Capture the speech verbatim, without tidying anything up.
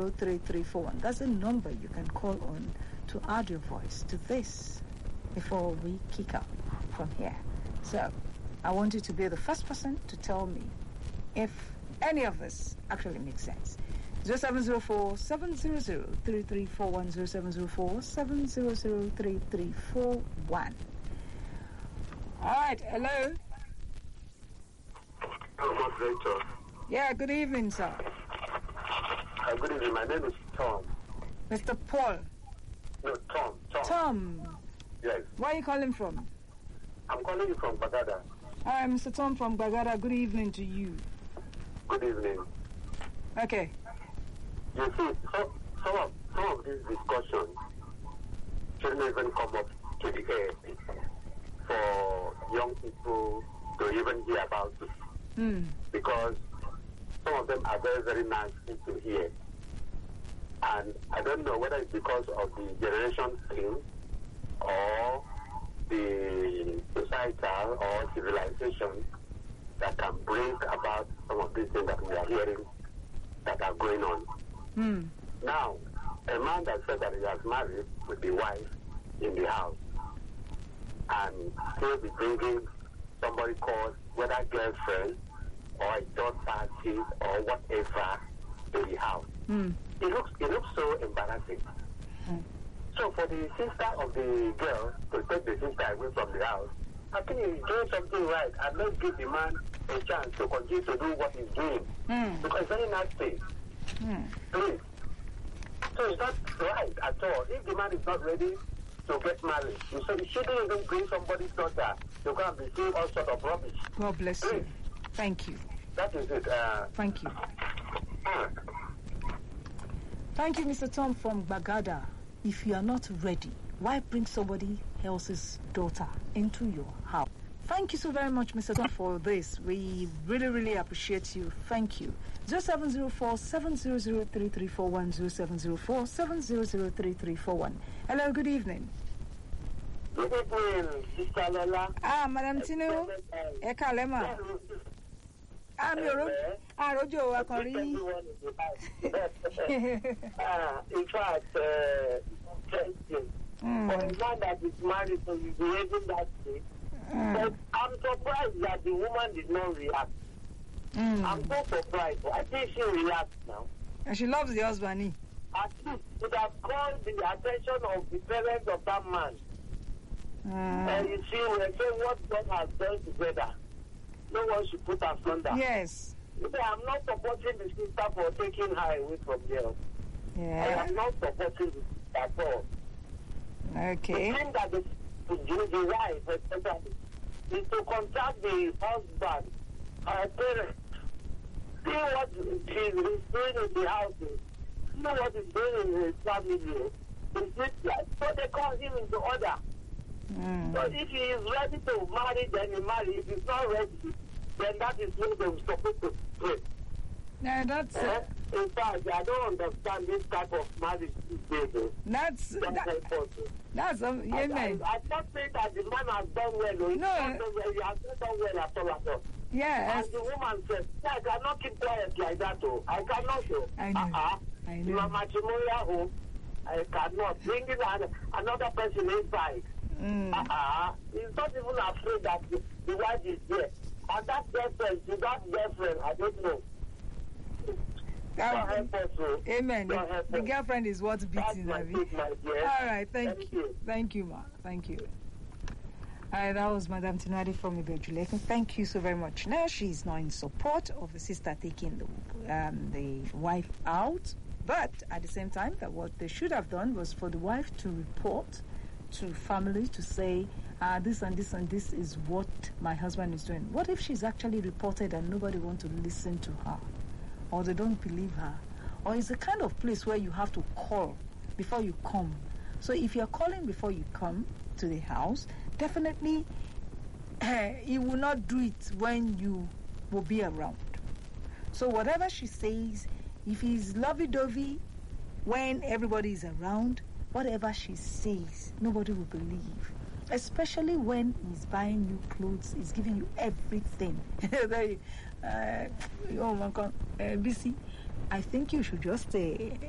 zero three three four one. That's the number you can call on to add your voice to this before we kick out from here. So I want you to be the first person to tell me if any of this actually makes sense. zero seven zero four, seven zero zero, three three four one, zero seven zero four, seven zero zero, three three four one. All right, hello. Hello, moderator. Yeah, good evening, sir. Uh, good evening. My name is Tom. Mister Paul. No, Tom. Tom. Tom. Yes. Where are you calling from? I'm calling you from Bagada. Hi, Mister Tom from Bagada. Good evening to you. Good evening. Okay. You see, some, some, of, some of these discussions shouldn't even come up to the air for young people to even hear about it. Mm. Because some of them are very, very nice to hear. And I don't know whether it's because of the generation thing or the societal or civilization that can bring about some of these things that we are hearing that are going on. Mm. Now, a man that said that he has married with the wife in the house and still be bringing somebody called whether girlfriend or a third party or whatever to the house. Mm. It looks it looks so embarrassing. Mm. So for the sister of the girl to take the sister away from the house, I think he's doing something right, and let's give the man a chance to continue to do what he's doing. Mm. Because it's very nice thing. Mm. Please. So it's not right at all. If the man is not ready to get married, you say you shouldn't even bring somebody's daughter to go and be seeing all sort of rubbish. God bless Please. you. Thank you. That is it. Uh, Thank you. uh, Thank you, Mister Tom from Bagada. If you are not ready, why bring somebody else's daughter into your house? Thank you so very much, Mister Tom, for this. We really, really appreciate you. Thank you. zero seven zero four, seven zero zero, three three four one, zero seven zero four, seven zero zero, three three four one. Hello, good evening. Good evening, Sister Lola. Ah, Madam Tinu. Eka Lema. Ah, mi oro. Ah, Rojo Akori. uh, in fact, uh, interesting. Mm. For a man that is married to be behaving that way. Mm. But I'm surprised that the woman did not react. Mm. I'm so surprised. I think she reacts now. And she loves the husband. eh? At least would have called the attention of the parents of that man. Mm. And you see, we're saying what God has done together. No one should put us under. Yes. You see, I'm not supporting the sister for taking her away from there. I Yeah. am not supporting it at all. Okay. The thing that the, the, the wife, especially, is to contact the husband, her parents, see what she's doing in the house, see what he's doing in his family. So they call him into order. Mm. So if he is ready to marry, then he marry. If he's not ready, then that is when they're supposed to pray. Yeah, that's Eh? In fact, I don't understand this type of marriage these days. eh. that's Don't that, help us, eh. that's um, I, amen. I, I'm not saying that the man has done well. oh. He's No. not done well. He has not done well at all at all. Yes, And the woman said, I cannot keep quiet like that. Oh. I cannot. Oh. I know. Uh-uh. I You know. are matrimonial home. I cannot. Bringing an, another person inside. Mm. Uh-uh. He's not even afraid that the, the wife is there. And that girlfriend, to that girlfriend, I don't know. Um, Don't help us, oh. Amen. Don't The, help the us. girlfriend is what's That's beating my Navi. take, my dear. All right, thank, Thank you. you. Thank you, ma. Thank you. All right, that was Madam Tinadi from Ibejulekun. Thank you so very much. Now she's now in support of the sister taking the um, the wife out, but at the same time, that what they should have done was for the wife to report to family to say, uh, this and this and this is what my husband is doing. What if she's actually reported and nobody wants to listen to her, or they don't believe her, or it's the kind of place where you have to call before you come. So if you're calling before you come to the house, definitely uh, you will not do it when you will be around. So whatever she says, if he's lovey-dovey when everybody is around, whatever she says, nobody will believe. Especially when he's buying you clothes, he's giving you everything. uh, oh my God, uh, B C, I think you should just uh,